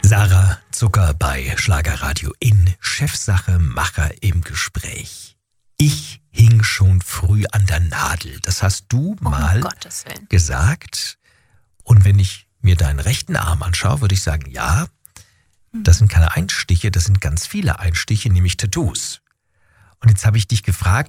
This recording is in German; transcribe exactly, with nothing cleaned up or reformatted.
Sarah Zucker bei Schlagerradio in Chefsache Macher im Gespräch. Ich hing schon früh an der Nadel. Das hast du mal um Gottes Willen. gesagt. Und wenn ich mir deinen rechten Arm anschaue, würde ich sagen, ja, das sind keine Einstiche, das sind ganz viele Einstiche, nämlich Tattoos. Und jetzt habe ich dich gefragt,